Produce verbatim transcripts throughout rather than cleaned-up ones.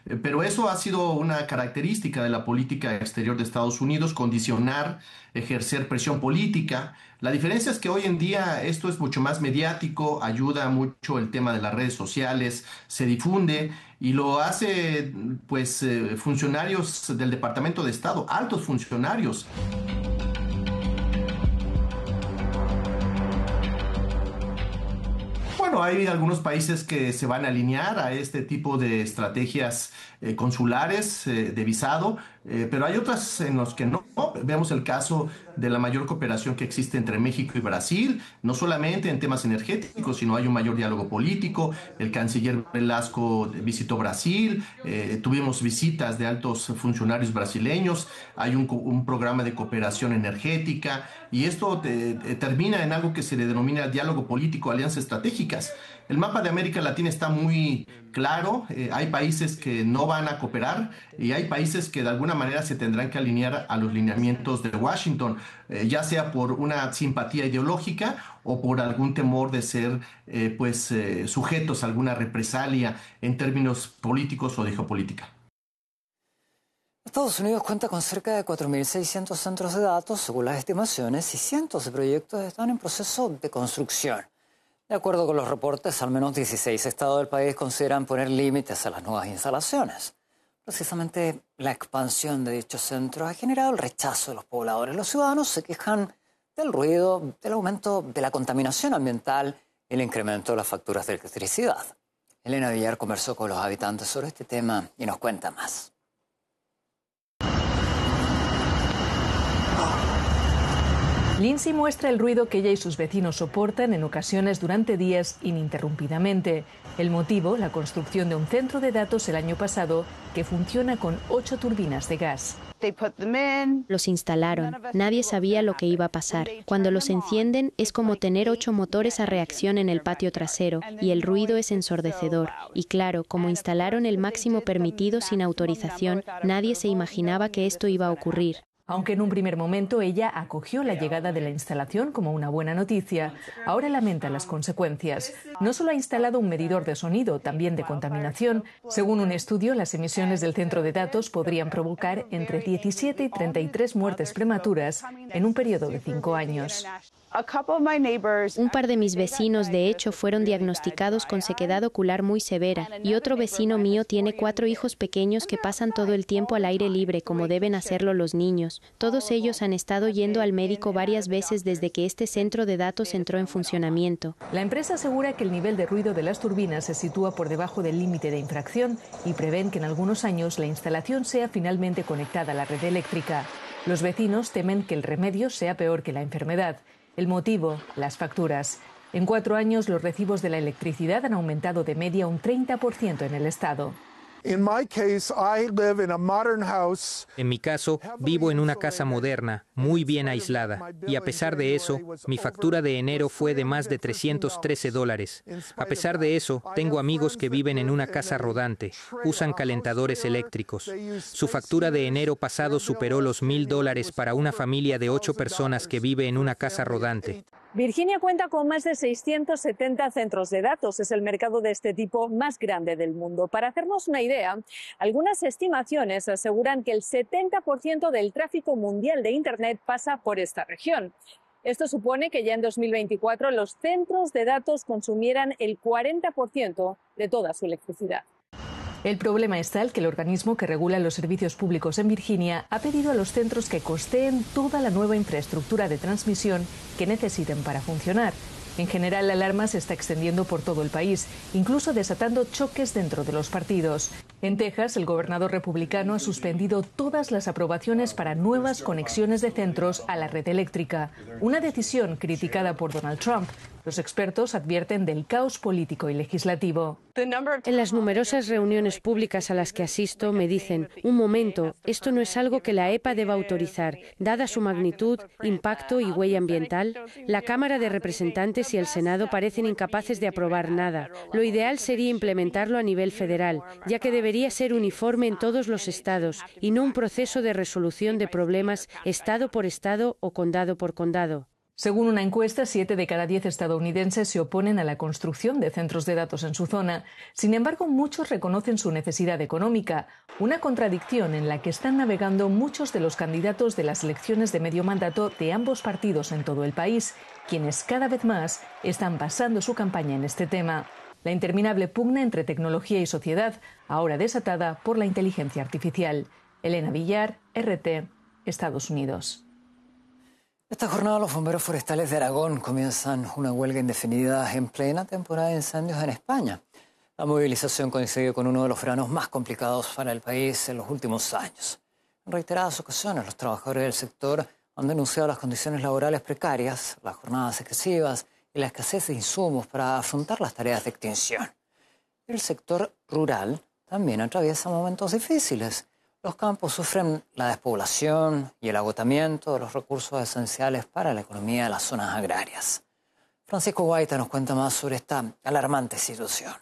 Eh, Pero eso ha sido una característica de la política exterior de Estados Unidos, condicionar, ejercer presión política. La diferencia es que hoy en día esto es mucho más mediático, ayuda mucho el tema de las redes sociales, se difunde y lo hace pues eh, funcionarios del Departamento de Estado, altos funcionarios. Bueno, hay algunos países que se van a alinear a este tipo de estrategias eh, consulares eh, de visado, eh, pero hay otras en los que no. Vemos el caso de la mayor cooperación que existe entre México y Brasil, no solamente en temas energéticos, sino hay un mayor diálogo político. El canciller Velasco visitó Brasil, eh, tuvimos visitas de altos funcionarios brasileños, hay un, un programa de cooperación energética y esto eh, termina en algo que se le denomina diálogo político, alianzas estratégicas. El mapa de América Latina está muy claro, eh, hay países que no van a cooperar y hay países que de alguna manera se tendrán que alinear a los lineamientos de Washington, eh, ya sea por una simpatía ideológica o por algún temor de ser eh, pues, eh, sujetos a alguna represalia en términos políticos o de geopolítica. Estados Unidos cuenta con cerca de cuatro mil seiscientos centros de datos, según las estimaciones, y cientos de proyectos están en proceso de construcción. De acuerdo con los reportes, al menos dieciséis estados del país consideran poner límites a las nuevas instalaciones. Precisamente la expansión de dichos centros ha generado el rechazo de los pobladores. Los ciudadanos se quejan del ruido, del aumento de la contaminación ambiental y el incremento de las facturas de electricidad. Elena Villar conversó con los habitantes sobre este tema y nos cuenta más. Lindsay muestra el ruido que ella y sus vecinos soportan en ocasiones durante días ininterrumpidamente. El motivo, la construcción de un centro de datos el año pasado que funciona con ocho turbinas de gas. Los instalaron. Nadie sabía lo que iba a pasar. Cuando los encienden es como tener ocho motores a reacción en el patio trasero y el ruido es ensordecedor. Y claro, como instalaron el máximo permitido sin autorización, nadie se imaginaba que esto iba a ocurrir. Aunque en un primer momento ella acogió la llegada de la instalación como una buena noticia, ahora lamenta las consecuencias. No solo ha instalado un medidor de sonido, también de contaminación. Según un estudio, las emisiones del centro de datos podrían provocar entre diecisiete y treinta y tres muertes prematuras en un periodo de cinco años. Un par de mis vecinos, de hecho, fueron diagnosticados con sequedad ocular muy severa y otro vecino mío tiene cuatro hijos pequeños que pasan todo el tiempo al aire libre, como deben hacerlo los niños. Todos ellos han estado yendo al médico varias veces desde que este centro de datos entró en funcionamiento. La empresa asegura que el nivel de ruido de las turbinas se sitúa por debajo del límite de infracción y prevén que en algunos años la instalación sea finalmente conectada a la red eléctrica. Los vecinos temen que el remedio sea peor que la enfermedad. El motivo, las facturas. En cuatro años, los recibos de la electricidad han aumentado de media un treinta por ciento en el estado. En mi caso, vivo en una casa moderna, muy bien aislada, y a pesar de eso, mi factura de enero fue de más de trescientos trece dólares. A pesar de eso, tengo amigos que viven en una casa rodante, usan calentadores eléctricos. Su factura de enero pasado superó los mil dólares para una familia de ocho personas que vive en una casa rodante. Virginia cuenta con más de seiscientos setenta centros de datos. Es el mercado de este tipo más grande del mundo. Para hacernos una idea, algunas estimaciones aseguran que el setenta por ciento del tráfico mundial de Internet pasa por esta región. Esto supone que ya en dos mil veinticuatro los centros de datos consumieran el cuarenta por ciento de toda su electricidad. El problema es tal que el organismo que regula los servicios públicos en Virginia ha pedido a los centros que costeen toda la nueva infraestructura de transmisión que necesiten para funcionar. En general, la alarma se está extendiendo por todo el país, incluso desatando choques dentro de los partidos. En Texas, el gobernador republicano ha suspendido todas las aprobaciones para nuevas conexiones de centros a la red eléctrica, una decisión criticada por Donald Trump. Los expertos advierten del caos político y legislativo. En las numerosas reuniones públicas a las que asisto me dicen, un momento, esto no es algo que la E P A deba autorizar. Dada su magnitud, impacto y huella ambiental, la Cámara de Representantes y el Senado parecen incapaces de aprobar nada. Lo ideal sería implementarlo a nivel federal, ya que debería ser uniforme en todos los estados y no un proceso de resolución de problemas estado por estado o condado por condado. Según una encuesta, siete de cada diez estadounidenses se oponen a la construcción de centros de datos en su zona. Sin embargo, muchos reconocen su necesidad económica, una contradicción en la que están navegando muchos de los candidatos de las elecciones de medio mandato de ambos partidos en todo el país, quienes cada vez más están basando su campaña en este tema. La interminable pugna entre tecnología y sociedad, ahora desatada por la inteligencia artificial. Elena Villar, R T, Estados Unidos. Esta jornada los bomberos forestales de Aragón comienzan una huelga indefinida en plena temporada de incendios en España. La movilización coincide con uno de los veranos más complicados para el país en los últimos años. En reiteradas ocasiones, los trabajadores del sector han denunciado las condiciones laborales precarias, las jornadas excesivas y la escasez de insumos para afrontar las tareas de extinción. El sector rural también atraviesa momentos difíciles. Los campos sufren la despoblación y el agotamiento de los recursos esenciales para la economía de las zonas agrarias. Francisco Guaita nos cuenta más sobre esta alarmante situación.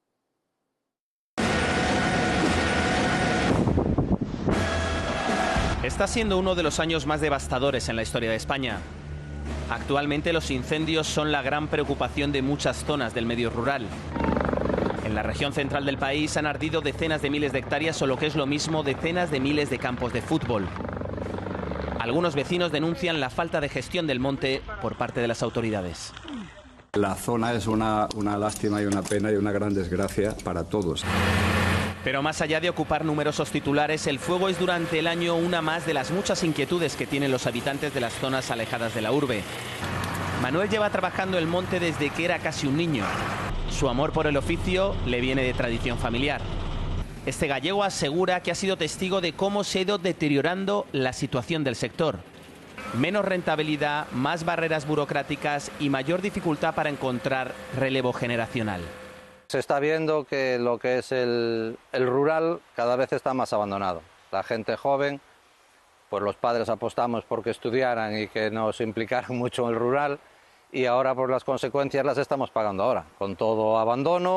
Está siendo uno de los años más devastadores en la historia de España. Actualmente los incendios son la gran preocupación de muchas zonas del medio rural. En la región central del país han ardido decenas de miles de hectáreas o lo que es lo mismo, decenas de miles de campos de fútbol. Algunos vecinos denuncian la falta de gestión del monte por parte de las autoridades. La zona es una, una lástima y una pena y una gran desgracia para todos. Pero más allá de ocupar numerosos titulares, el fuego es durante el año una más de las muchas inquietudes que tienen los habitantes de las zonas alejadas de la urbe. Manuel lleva trabajando el monte desde que era casi un niño. Su amor por el oficio le viene de tradición familiar. Este gallego asegura que ha sido testigo de cómo se ha ido deteriorando la situación del sector. Menos rentabilidad, más barreras burocráticas y mayor dificultad para encontrar relevo generacional. Se está viendo que lo que es el, el rural cada vez está más abandonado. La gente joven, pues los padres apostamos porque estudiaran y que nos implicaran mucho en el rural, y ahora por las consecuencias las estamos pagando ahora, con todo abandono.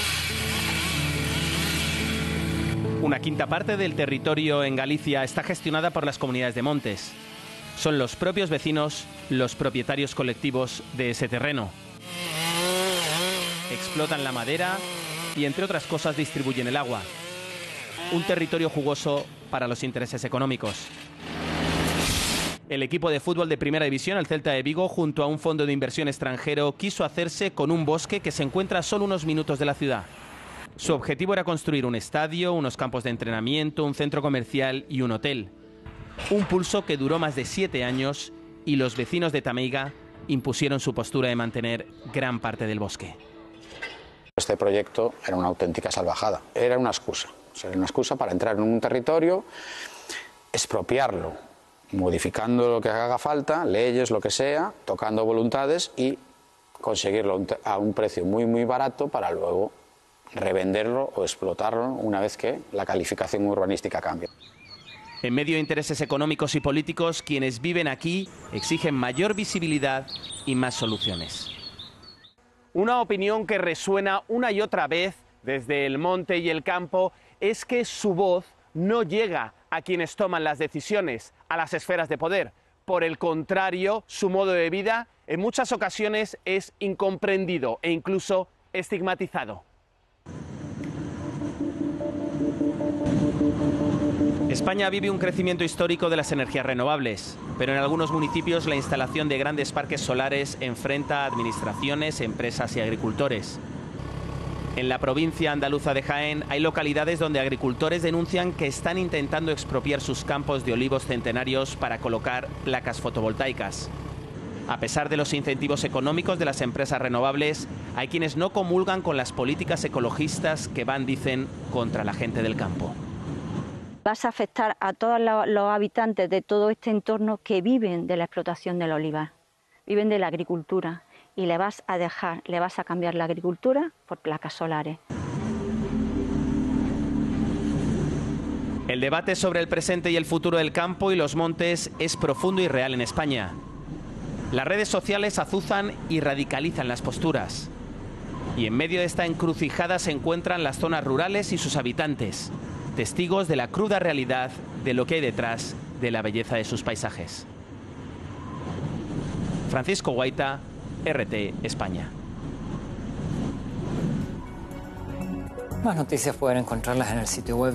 Una quinta parte del territorio en Galicia está gestionada por las comunidades de montes. Son los propios vecinos los propietarios colectivos de ese terreno. Explotan la madera y, entre otras cosas, distribuyen el agua. Un territorio jugoso para los intereses económicos. El equipo de fútbol de Primera División, el Celta de Vigo, junto a un fondo de inversión extranjero, quiso hacerse con un bosque que se encuentra a solo unos minutos de la ciudad. Su objetivo era construir un estadio, unos campos de entrenamiento, un centro comercial y un hotel. Un pulso que duró más de siete años y los vecinos de Tameiga impusieron su postura de mantener gran parte del bosque. Este proyecto era una auténtica salvajada, era una excusa, o sea, era una excusa para entrar en un territorio, expropiarlo, modificando lo que haga falta, leyes, lo que sea, tocando voluntades y conseguirlo a un precio muy muy barato para luego revenderlo o explotarlo una vez que la calificación urbanística cambie. En medio de intereses económicos y políticos, quienes viven aquí exigen mayor visibilidad y más soluciones. Una opinión que resuena una y otra vez desde el monte y el campo es que su voz no llega a quienes toman las decisiones, a las esferas de poder. Por el contrario, su modo de vida en muchas ocasiones es incomprendido e incluso estigmatizado. España vive un crecimiento histórico de las energías renovables, pero en algunos municipios la instalación de grandes parques solares enfrenta a administraciones, empresas y agricultores. En la provincia andaluza de Jaén hay localidades donde agricultores denuncian que están intentando expropiar sus campos de olivos centenarios para colocar placas fotovoltaicas. A pesar de los incentivos económicos de las empresas renovables, hay quienes no comulgan con las políticas ecologistas que van, dicen, contra la gente del campo. Vas a afectar a todos los habitantes de todo este entorno que viven de la explotación del olivar, viven de la agricultura, y le vas a dejar, le vas a cambiar la agricultura por placas solares. El debate sobre el presente y el futuro del campo y los montes es profundo y real en España. Las redes sociales azuzan y radicalizan las posturas. Y en medio de esta encrucijada se encuentran las zonas rurales y sus habitantes, testigos de la cruda realidad de lo que hay detrás de la belleza de sus paisajes. Francisco Guaita, R T España. Más noticias pueden encontrarlas en el sitio web